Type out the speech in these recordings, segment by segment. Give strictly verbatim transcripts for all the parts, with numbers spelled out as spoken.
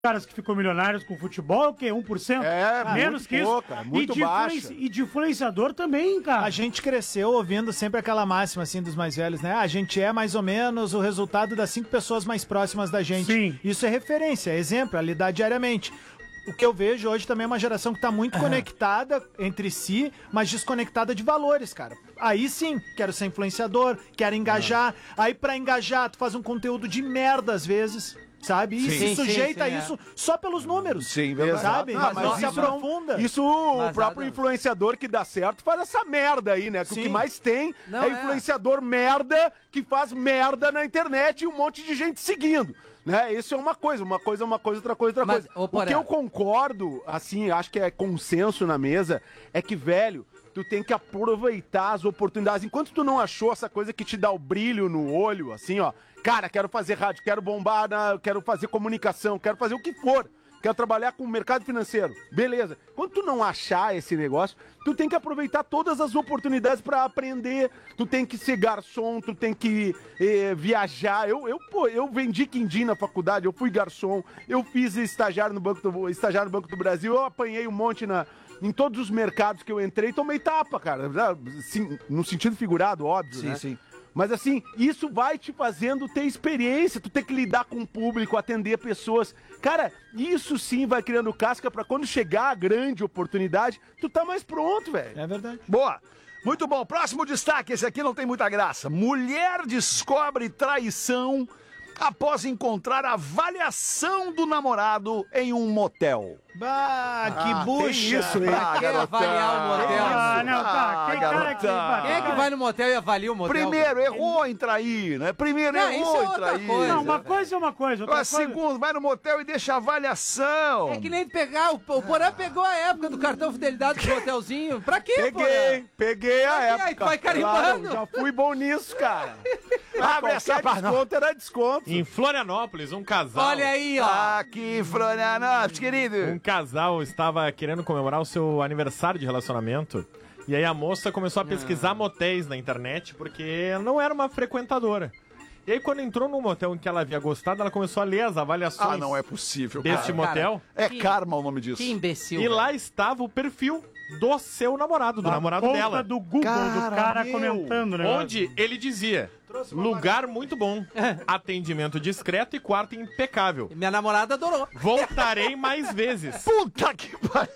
caras que ficam milionários com futebol, o quê? um por cento? É, menos que pouco, isso. cara, muito e, de baixa. influenci... e de influenciador também, cara. A gente cresceu ouvindo sempre aquela máxima, assim, dos mais velhos, né? A gente é mais ou menos o resultado das cinco pessoas mais próximas da gente. Sim. Isso é referência, é exemplo, é lidar diariamente. O que eu vejo hoje também é uma geração que tá muito conectada entre si, mas desconectada de valores, cara. Aí sim, quero ser influenciador, quero engajar. Aí pra engajar, tu faz um conteúdo de merda às vezes. Sabe? E Sim. se Sim, sujeita sim, sim, a isso é. só pelos números. Sim, verdade. Sabe? Não, mas mas se isso aprofunda. Isso o Mas próprio nada. influenciador que dá certo faz essa merda aí, né? Que Sim. o que mais tem Não, é é. influenciador merda que faz merda na internet e um monte de gente seguindo. Né? Isso é uma coisa, uma coisa é uma coisa, outra coisa, outra Mas, coisa. ô, O Porã. que eu concordo, assim, acho que é consenso na mesa, é que, velho, tu tem que aproveitar as oportunidades. Enquanto tu não achou essa coisa que te dá o brilho no olho, assim, ó, cara, quero fazer rádio, quero bombar, na, quero fazer comunicação, quero fazer o que for. Quero trabalhar com o mercado financeiro. Beleza. Quando tu não achar esse negócio, tu tem que aproveitar todas as oportunidades pra aprender. Tu tem que ser garçom, tu tem que eh, viajar. Eu, eu, pô, eu vendi quindim na faculdade, eu fui garçom, eu fiz estagiário no Banco do, estagiário no Banco do Brasil, eu apanhei um monte na, em todos os mercados que eu entrei, tomei tapa, cara. Sim, no sentido figurado, óbvio, Sim, né? sim. Mas assim, isso vai te fazendo ter experiência, tu ter que lidar com o público, atender pessoas. Cara, isso sim vai criando casca pra quando chegar a grande oportunidade, tu tá mais pronto, velho. É verdade. Boa. Muito bom. Próximo destaque, esse aqui não tem muita graça. Mulher descobre traição após encontrar a avaliação do namorado em um motel. Bah, que bucha. isso, hein? Pra que avaliar o motel? Ah, não, tá. Quem cara que... garota. Quem é que vai no motel e avalia o motel? Primeiro, errou em trair, né? Primeiro, Não, isso errou é em outra trair. coisa. Não, uma coisa é uma coisa. Outra Agora, coisa... segundo, vai no motel e deixa a avaliação. É que nem pegar. O, o Porã pegou a época do cartão fidelidade do motelzinho. Pra quê, Peguei, Porã? peguei a Aí, época. aí, tu vai carimbando. Claro, já fui bom nisso, cara. Abre essa Qualquer desconto era desconto. Em Florianópolis, um casal. Olha aí, ó. Aqui em Florianópolis, querido. Um casal estava querendo comemorar o seu aniversário de relacionamento. E aí a moça começou a pesquisar motéis na internet porque não era uma frequentadora. E aí quando entrou num motel em que ela havia gostado, ela começou a ler as avaliações Ah, não é possível, deste cara. motel. É Que- karma o nome disso. Que imbecil. E velho. lá estava o perfil do seu namorado, do A namorado conta dela. do Google, Cara, do cara meu. comentando, né? Onde ele dizia: lugar muito bom, atendimento discreto e quarto impecável. Minha namorada adorou. Voltarei mais vezes. Puta que pariu.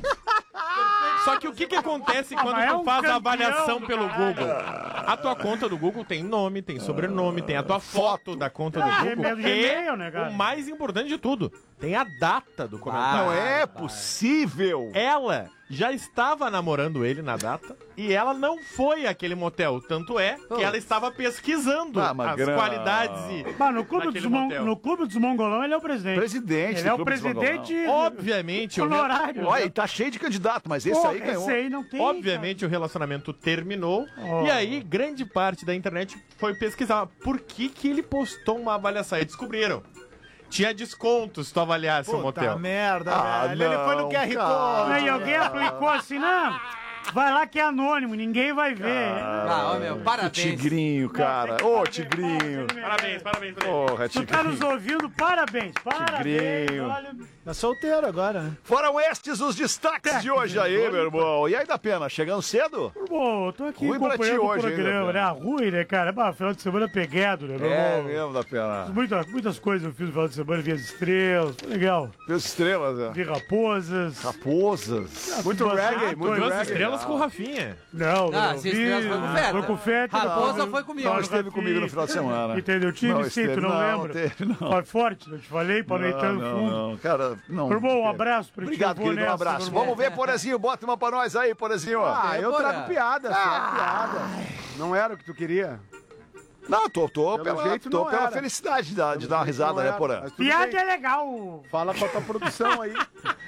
Só que o que que acontece quando mas é tu um faz a campeão avaliação do pelo caralho. Google? A tua conta do Google tem nome, tem sobrenome, tem a tua foto da conta do Ah, Google. Gmail, E Gmail, né, cara? o mais importante de tudo, tem a data do comentário. Não é possível. Ela já estava namorando ele na data e ela não foi àquele motel. Tanto é que ela estava pesquisando Ah, as Magrão. qualidades e... Mas no clube, naquele dos Mon... motel. no clube dos Mongolão ele é o presidente. Presidente Ele do é o Clube dos presidente Obviamente, o re- honorário. Olha, e tá cheio de candidato, mas esse Pô, aí ganhou. esse aí não tem. Obviamente o relacionamento terminou Oh. e aí grande parte da internet foi pesquisar por que que ele postou uma avaliação e descobriram. Tinha desconto se tu avaliasse o Puta motel. merda, Ah, velho. Ele foi no não, Q R cara. Code. Aí alguém aplicou assim, não, vai lá que é anônimo, ninguém vai ver. Ah, ó, meu, Que parabéns. tigrinho, cara. Ô, tigrinho. Parabéns, parabéns, parabéns. Porra, Tu tá nos tigrinho. ouvindo, parabéns, parabéns. Tigrinho. Olha, Tá solteiro agora, né? Foram estes os destaques de hoje aí, meu irmão. E aí, da pena, chegando cedo? pô, eu tô aqui Ruim pra ti acompanhando o hoje, hein, programa, meu né? Ah, ruim, né, cara? Bah, final de semana pegado, né, meu É irmão? mesmo, da pena. Muitas, muitas coisas eu fiz no final de semana, vi as estrelas, foi legal. As estrelas, né? Vi raposas. Raposas. Muito Duas- reggae, muito Duas reggae. estrelas com o Rafinha. Não, Ah, não se vi. estrelas foi com o Feta. Foi com o Feta. Raposa depois- foi comigo. Não Não, esteve comigo no final de semana. Entendeu? Tive Não sim, esteve, tu não, não, lembra? teve, não. Foi forte, eu te falei, pra noitando não, fundo. não, cara, não. Irmão, um abraço pra ti. Obrigado, eu vou querido, um nessa, abraço. meu irmão. Vamos ver, Porazinho, bota uma pra nós aí, Porazinho. Ah, eu Porã. trago piada, só piada. Não era o que tu queria? Não, tô, tô, Pelo pela, jeito tô não pela era. felicidade de dar, de dar uma Não risada, né, era, Porã? mas tudo Piada bem. é legal. Fala com a tua produção aí.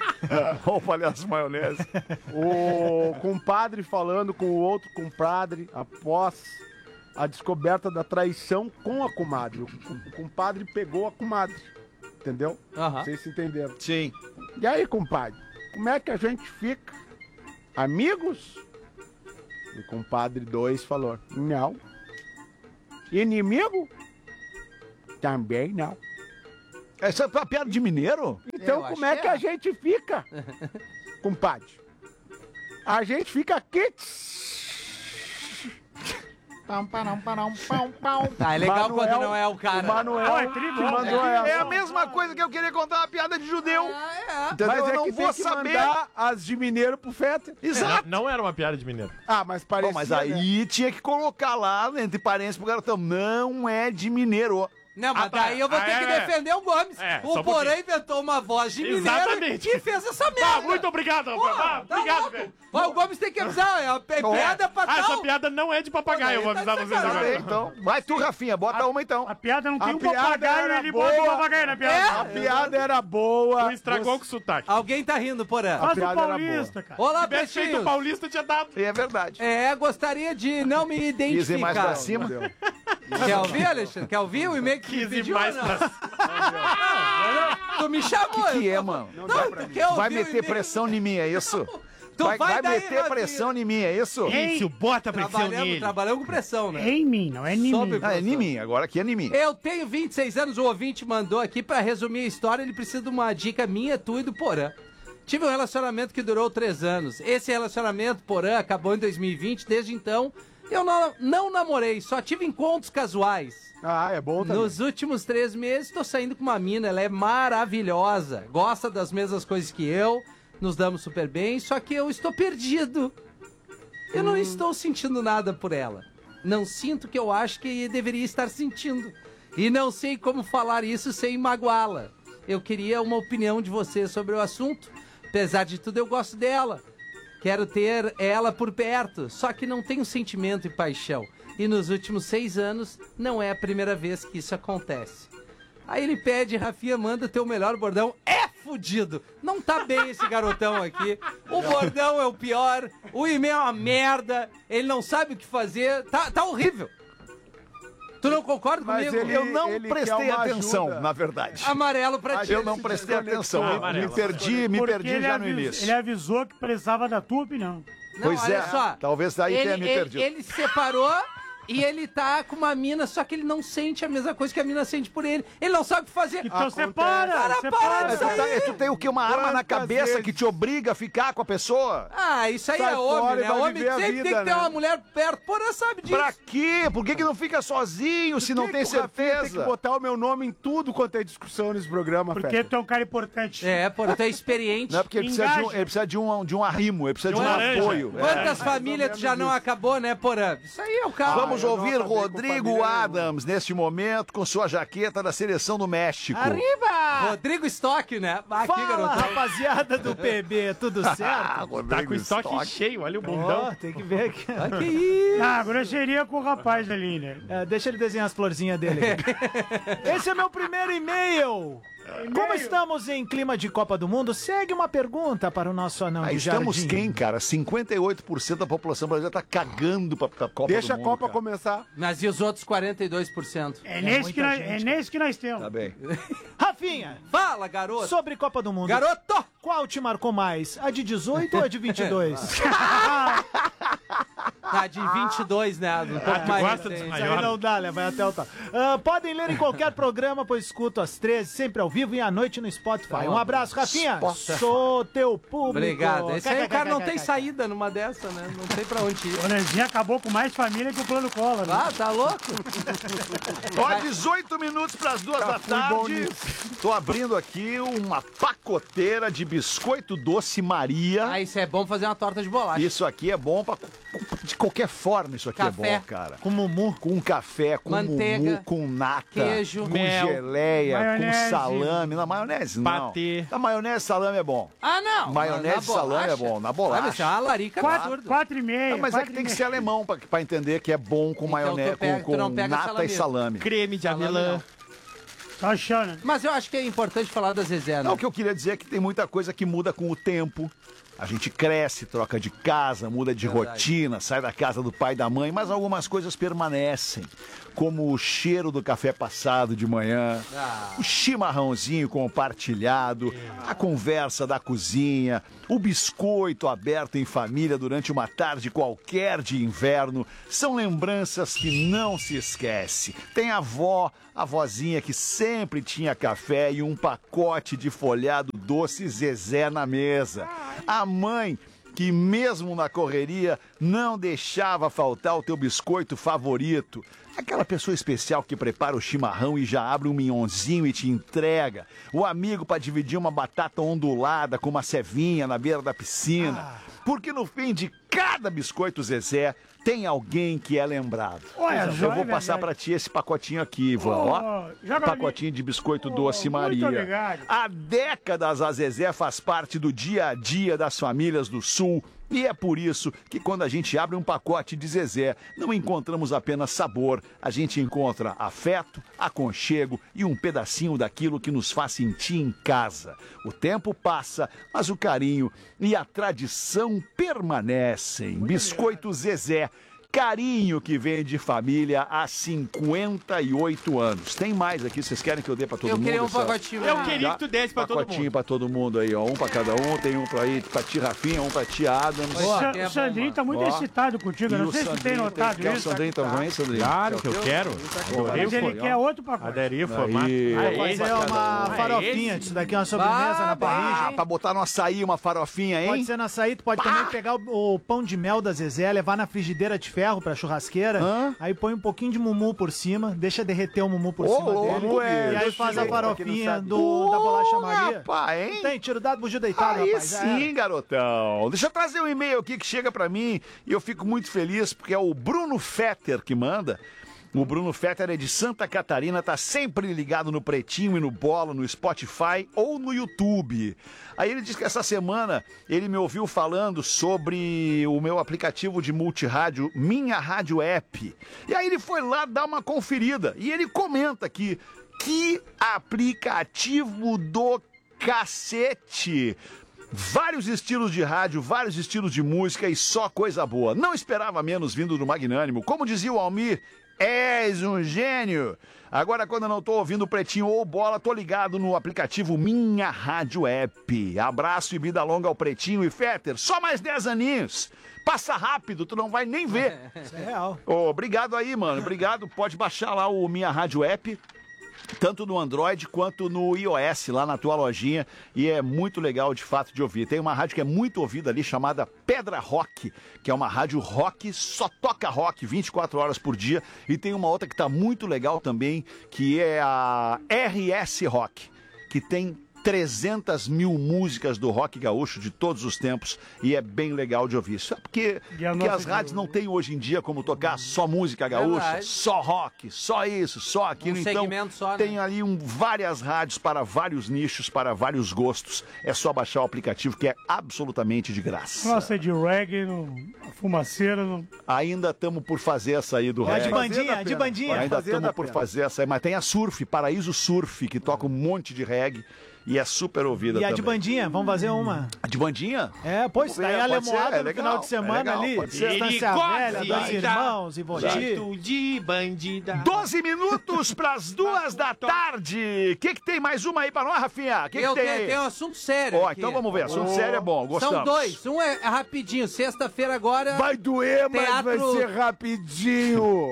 Ó o palhaço maionese. O compadre falando com o outro compadre após a descoberta da traição com a comadre. O, o compadre pegou a comadre. Entendeu? Aham. Vocês se entenderam. Sim. E aí, compadre? Como é que a gente fica? Amigos? E o compadre dois falou: não. Inimigo? Também não. Essa é uma piada de mineiro? Então Eu como acho é que que é. a gente fica, compadre? A gente fica aqui... Pam, parão, parão, pão, pão. Ah, é legal Manuel- quando não é o cara. O Manuel Ó, é tri bom, mandou é. essa. É a mesma coisa que eu queria contar uma piada de judeu. Ah, Entendeu? Mas eu é não que vou tem que saber. mandar as de mineiro pro Feta. Exato. Não, não era uma piada de mineiro. Ah, mas parecia, Bom, mas né? aí tinha que colocar lá, entre parênteses, pro garotão. Não é de mineiro. é. Não, mas Ah, tá. daí eu vou ter Ah, que é, é. defender o Gomes. É, só o um Porã pouquinho. inventou uma voz de mineiro Exatamente. e fez essa merda. Ah, muito obrigado, Pô, ah, tá obrigado, louco. velho. Mas o Gomes tem que avisar, é uma pe- piada pra Ah, essa tal. piada não é de papagaio, eu vou Pô, daí avisar tá de vocês sacanagem. agora. Então, vai tu, Rafinha, bota uma então. A piada não tem A um piada papagaio, era ele bota um boa. papagaio na A piada. piada era boa. Tu estragou com sotaque. Alguém tá rindo, Porã. Faz o piada era paulista, cara. Olá, Tivesse feito o peixinhos. paulista, tinha dado. É verdade. É, gostaria de não me Quis ir identificar. mais pra cima. Quer ouvir, Alexandre? Quer ouvir o e-mail que Quis me ir pediu mais ou não? pra... Tu me chamou. Que eu é, tô- mano? Não, tu quer ouvir Vai o meter e-mail? pressão em mim, é isso? Tu Vai, vai vai daí, meter Rafinha. pressão em mim, é isso? Ei, Isso, bota pressão Trabalhamos, nele. trabalhamos com pressão, né? em mim, não é em Sobe- mim. Ah, é em mim, agora aqui é em mim. Eu tenho vinte e seis anos, o ouvinte mandou aqui pra resumir a história, ele precisa de uma dica minha, tua e do Porã. Tive um relacionamento que durou três anos. Esse relacionamento, Porã, acabou em dois mil e vinte, desde então eu não, não namorei, só tive encontros casuais. Ah, é bom também. Nos últimos três meses, tô saindo com uma mina, ela é maravilhosa, gosta das mesmas coisas que eu, nos damos super bem, só que eu estou perdido. Eu não estou sentindo nada por ela. Não sinto o que eu acho que deveria estar sentindo. E não sei como falar isso sem magoá-la. Eu queria uma opinião de você sobre o assunto. Apesar de tudo, eu gosto dela. Quero ter ela por perto, só que não tenho sentimento e paixão. E nos últimos seis anos, não é a primeira vez que isso acontece. Aí ele pede, Rafinha, manda teu melhor bordão. É fudido! Não tá bem esse garotão aqui. O bordão é o pior, o e-mail é uma merda, ele não sabe o que fazer, tá, tá horrível. Tu não concorda Mas comigo? ele- Eu não ele prestei quer uma atenção, ajuda. na verdade. Amarelo pra ti. Eu não prestei atenção. Me, Amarelo. me perdi, me Porque perdi ele já no avis- início. Ele avisou que precisava da tua opinião. Não, Pois olha é, só. talvez daí ele, tenha me ele- perdido. Ele se separou e ele tá com uma mina, só que ele não sente a mesma coisa que a mina sente por ele. Ele não sabe o que fazer. Então Acontece. separa, Cara, separa. para Mas de tu, tá- aí. tu tem o quê? Uma arma na Quantas cabeça vezes? que te obriga a ficar com a pessoa? Ah, isso aí Sai é homem, fora e né? vai Homem viver a sempre vida, tem que ter né? uma mulher perto. Porra, sabe disso. Pra quê? Por que, que não fica sozinho se não Por tem que que o Rafinha Tem que certeza? botar o meu nome em tudo quanto é discussão nesse programa, Porque Feta. tu é um cara importante. É, porra, tu é experiente. Não é porque ele precisa, de um, Engaja. ele precisa de, um, de um arrimo, ele precisa de um, De um laranja. apoio. É. Quantas famílias tu já não acabou, né, Porã? Isso aí é o carro. Vamos eu não ouvir acabei com Rodrigo família Adams neste momento com sua jaqueta da seleção do México. Arriba! Rodrigo Stock, né? Aqui, Fala, garoto. rapaziada do P B, tudo certo? Ah, Tá com o estoque cheio, olha o bundão. Ó, tem que ver aqui. Ah, que isso? Ah, grosseria com o rapaz ali, né? É, deixa ele desenhar as florzinhas dele aqui. Esse é meu primeiro e-mail. Como estamos em clima de Copa do Mundo, segue uma pergunta para o nosso anão Ah, de estamos jardim. quem, cara? cinquenta e oito por cento da população brasileira tá cagando pra, pra Copa Deixa do a Mundo, Copa cara. começar. Mas e os outros quarenta e dois por cento? É, nesse, muita que nós, gente, é nesse que nós temos. Tá bem. Rafinha, Fala, garoto. sobre Copa do Mundo. Garoto! Qual te marcou mais? A de dezoito ou a de vinte e dois? Ah, de vinte e dois, né? Um pouco tu mais gosta recente. dos Isso aí não dá, né? Vai até o tal. Ah, podem ler em qualquer programa, pois escuto às treze, sempre ao vivo e à noite no Spotify. Um abraço, Rafinha. Sou teu público. Obrigado. Esse aí o cara não tem saída numa dessa, né? Não sei pra onde ir. O Lezinho acabou com mais família que o plano Collor. Né? Ah, tá louco? Ó, dezoito minutos para as duas da fui bom tarde. nisso. Tô abrindo aqui uma pacoteira de biscoito doce Maria. Ah, isso é bom fazer uma torta de bolacha. Isso aqui é bom pra, de qualquer forma, isso aqui Café. é bom, cara. Com Mumu. Com café, com Manteiga, mumu, com nata, queijo, com mel, geleia, maionese. com salame. Na maionese não. Patê. A maionese e salame é bom. Ah, não. Maionese Na e salame bolacha? é bom, na Ah, bolacha. mas isso é uma larica Quatro, absurda. quatro e meia. Não, mas é quatro que e tem que meia. ser alemão pra, pra entender que é bom com Então maionese, tu pega- com, tu não com pega nata salame. e salame. Creme de Salame avelã. não. Tá achando. Mas eu acho que é importante falar da Zezé, né? Não, o que eu queria dizer é que tem muita coisa que muda com o tempo. A gente cresce, troca de casa, muda de Verdade. rotina, sai da casa do pai e da mãe, mas algumas coisas permanecem, como o cheiro do café passado de manhã, Ah. o chimarrãozinho compartilhado, a conversa da cozinha, o biscoito aberto em família durante uma tarde qualquer de inverno. São lembranças que não se esquece. Tem a avó, a vozinha que sempre tinha café e um pacote de folhado doce Zezé na mesa. A mãe que mesmo na correria não deixava faltar o teu biscoito favorito. Aquela pessoa especial que prepara o chimarrão e já abre um minhonzinho e te entrega. O amigo para dividir uma batata ondulada com uma cevinha na beira da piscina. Porque no fim de cada biscoito Zezé tem alguém que é lembrado. Olha, Eu joia, vou passar verdade. pra ti esse pacotinho aqui, Ivan. Ô, Ó, joga pacotinho de biscoito Ô, doce muito Maria. obrigado. Há décadas a Zezé faz parte do dia a dia das famílias do Sul. E é por isso que quando a gente abre um pacote de Zezé, não encontramos apenas sabor, a gente encontra afeto, aconchego e um pedacinho daquilo que nos faz sentir em casa. O tempo passa, mas o carinho e a tradição permanecem. Biscoito Zezé. Carinho que vem de família há cinquenta e oito anos. Tem mais aqui, vocês querem que eu dê pra todo Eu mundo? queria um essa- pacotinho. Eu né? queria que tu desse pra todo Pacotinho mundo. pra todo mundo aí, ó. Um pra cada um, tem um pra, aí, pra ti, Rafinha, um pra ti, Adams. Boa. Sa- tem a o Sandrinho bomba. tá muito Ó. excitado contigo. Eu E não o sei se tu tem Sandrinho notado Quer o isso. Sandrinho também, Sandrinho? Claro que eu quero. Adorei Mas o ele formato. quer outro pacote. Aderi o formato. Aí. Ah, Fazer esse. uma Ah, farofinha, esse? isso daqui é uma sobremesa Bah, na Ah, parrilla. pra botar no açaí uma farofinha, hein? Pode ser no açaí, tu pode também pegar o, o pão de mel da Zezé, levar na frigideira de ferro pra churrasqueira, Hã? aí põe um pouquinho de mumu por cima, deixa derreter o mumu por Ô, cima louco, dele, é, e aí doce faz de a leite, pra farofinha do, da bolacha Maria. Rapaz, hein? Não tem, tiro dado, bugio deitado, Aí rapaz. já era. sim, garotão. Deixa eu trazer um e-mail aqui que chega pra mim e eu fico muito feliz porque é o Bruno Fetter que manda. O Bruno Fetter é de Santa Catarina, tá sempre ligado no Pretinho e no Bolo, no Spotify ou no YouTube. Aí ele diz que essa semana ele me ouviu falando sobre o meu aplicativo de multirádio, Minha Rádio App. E aí ele foi lá dar uma conferida e ele comenta aqui, que aplicativo do cacete! Vários estilos de rádio, vários estilos de música e só coisa boa. Não esperava menos vindo do Magnânimo. Como dizia o Almir, és um gênio. Agora, quando eu não tô ouvindo o Pretinho ou Bola, tô ligado no aplicativo Minha Rádio App. Abraço e vida longa ao Pretinho e Fetter. Só mais dez aninhos. Passa rápido, tu não vai nem ver. Isso é real. Ô, obrigado aí, mano. Obrigado. Pode baixar lá o Minha Rádio App. Tanto no Android quanto no iOS, lá na tua lojinha. E é muito legal, de fato, de ouvir. Tem uma rádio que é muito ouvida ali, chamada Pedra Rock, que é uma rádio rock, só toca rock vinte e quatro horas por dia. E tem uma outra que tá muito legal também, que é a R S Rock, que tem trezentas mil músicas do rock gaúcho de todos os tempos e é bem legal de ouvir. Isso é porque, E a porque nossa as rádios de- não têm hoje em dia como tocar só música gaúcha, Verdade. só rock, só isso, só aquilo. Um Então segmento só, né? tem ali um, várias rádios para vários nichos, para vários gostos. É só baixar o aplicativo que é absolutamente de graça. Nossa, é de reggae, no, fumaceira. No... Ainda estamos por fazer essa aí do É de reggae. bandinha, é de bandinha. Ainda fazer, estamos dá por pena. fazer essa aí, mas tem a Surf, Paraíso Surf, que toca um monte de reggae e é super ouvida E a também. de bandinha, vamos fazer uma. A de bandinha? É, pois, Vamos ver, tá aí a pode ser, Lemoada é no legal, final de semana é legal, ali. pode ser. Distância Ele Velha, gosta Dois de Irmãos e Voti. Jeito de bandida. doze minutos para as duas da tarde. O que, que tem mais uma aí para nós, Rafinha? O que, que Eu tem tenho, aí? tenho um assunto sério. Ó, aqui. então vamos ver. Assunto sério é bom, gostamos. São dois. Um é rapidinho. Sexta-feira agora, Vai doer, mas vai Teatro- ser rapidinho.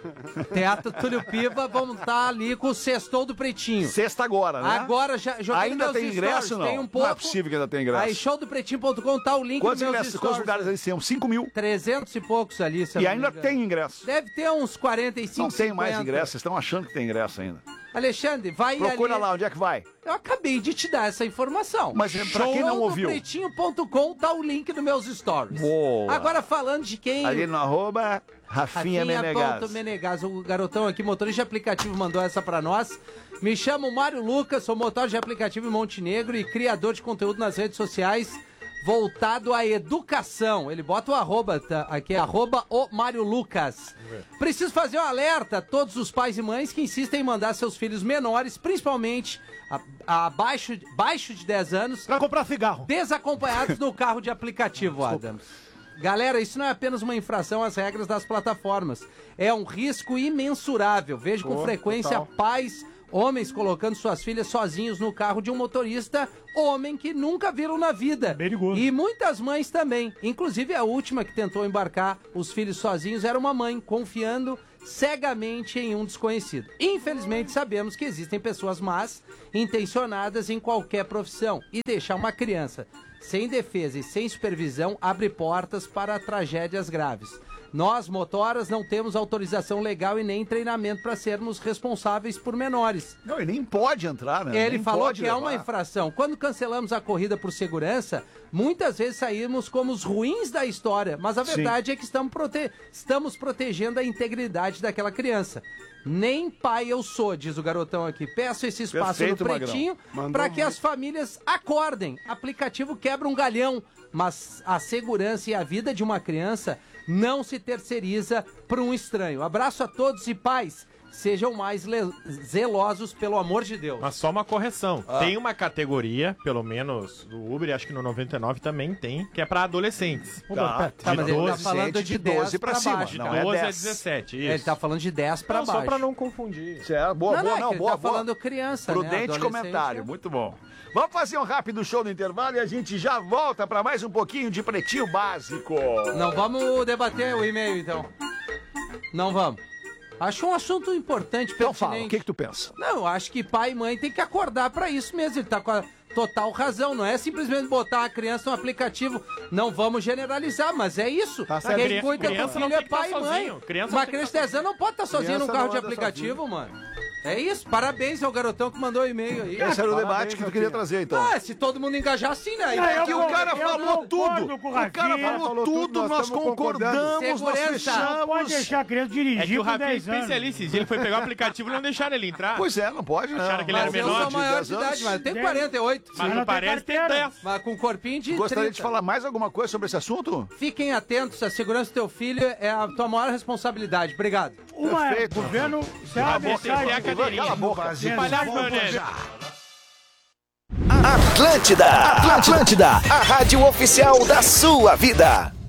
Teatro Túlio Piva, vamos estar ali com o Sextou do Pretinho. Sexta agora, né? Agora já joguei Ainda meus tem ingresso, stories, não? Tem um Não pouco. é possível que ainda tem ingresso. Aí, show do pretinho ponto com, tá o link Quantos dos meus ingressos? stories. Quantos lugares eles têm? cinco mil. trezentos e poucos ali, se eu E não ainda me engano. tem ingresso. Deve ter uns quarenta e cinco, Não tem mais cinquenta. ingresso, vocês estão achando que tem ingresso ainda. Alexandre, vai Procura ali. lá, onde é que vai? Eu acabei de te dar essa informação. Mas é pra quem não ouviu. pretinho ponto com tá o link nos meus stories. Boa. Agora falando de quem... Ali no arroba Rafinha Menegas. Menegas. O garotão aqui, motorista de aplicativo, mandou essa pra nós. Me chamo Mário Lucas, sou motorista de aplicativo em Montenegro e criador de conteúdo nas redes sociais. voltado à educação. Ele bota o arroba, tá, aqui é arroba o Mário Lucas. Preciso fazer um alerta a todos os pais e mães que insistem em mandar seus filhos menores, principalmente a- abaixo, abaixo de dez anos, Pra comprar cigarro. desacompanhados no carro de aplicativo, Adams. Galera, isso não é apenas uma infração às regras das plataformas. É um risco imensurável. Vejo com frequência pais, homens colocando suas filhas sozinhos no carro de um motorista, homem que nunca viram na vida. Perigoso. E muitas mães também. Inclusive a última que tentou embarcar os filhos sozinhos era uma mãe, confiando cegamente em um desconhecido. Infelizmente sabemos que existem pessoas más intencionadas em qualquer profissão. E deixar uma criança sem defesa e sem supervisão abre portas para tragédias graves. Nós, motoras, não temos autorização legal e nem treinamento para sermos responsáveis por menores. Não, e nem pode entrar, né? Ele Nem falou pode que é levar. uma infração. Quando cancelamos a corrida por segurança, muitas vezes saímos como os ruins da história, mas a verdade é que estamos, prote- estamos protegendo a integridade daquela criança. Nem pai eu sou, diz o garotão aqui. Peço esse espaço Perfeito, no Magrão. Pretinho Mandou para que muito. as famílias acordem. Aplicativo quebra um galhão, mas a segurança e a vida de uma criança não se terceiriza para um estranho. Abraço a todos e pais. Sejam mais le- zelosos, pelo amor de Deus. Mas só uma correção. Ah. Tem uma categoria, pelo menos do Uber, e acho que no noventa e nove também tem, que é pra adolescentes. Tá, Tá, mas ele tá doze, falando gente, de de doze dez pra pra cima. baixo. De Não, é doze a dez. dezessete, isso. Ele tá falando de dez pra Não, baixo. só pra não confundir. Certo, boa, Não, boa, não, é não, que ele boa, tá boa. falando criança, né? Prudente Adolescente, comentário, é. muito bom. Vamos fazer um rápido show no intervalo e a gente já volta para mais um pouquinho de Pretinho Básico. Não vamos debater o e-mail, então. Não vamos. Acho um assunto importante, Então pertinente. fala, o que que tu pensa? Não, eu acho que pai e mãe tem que acordar pra isso mesmo. Ele tá com a total razão. Não é simplesmente botar a criança no aplicativo. Não vamos generalizar, mas é isso. Tá certo. Quem Criança- cuida do criança não filho é tem que tá pai e mãe. sozinho. Criança não Uma tem que criança tá de dez anos não pode estar sozinha num Criança carro não de anda aplicativo, mano. É isso. Parabéns ao garotão que mandou o e-mail aí. Esse era o parabéns, debate que tu queria Rafinha. trazer, então. Ah, se todo mundo engajar assim, né? Aí Não, vai eu que que o cara eu falou concordo tudo. com o O cara Rafinha. falou Falou tudo, tudo, nós nós estamos concordamos, nós Segurança. Não pode fechamos. deixar a criança dirigir É que o com Rafinha é dez anos. especialista. Ele foi pegar o aplicativo e não deixaram ele entrar. Pois é, não pode, não. Acharam que ele era Mas eu menor sou de maior dez de idade, anos. mas eu tenho Dez. quarenta e oito. Mas Mas não não tem parece ter carteira. dez. Mas com corpinho de Gostaria trinta. de falar mais alguma coisa sobre esse assunto? Fiquem atentos, a segurança do teu filho é a tua maior responsabilidade. Obrigado. Uma é, o Perfeito. governo, se é Cala uma a boca, tem mensagem... a cadeirinha. Cala a boca. Espalhar maionese. Atlântida, Atlântida, a rádio oficial da sua vida.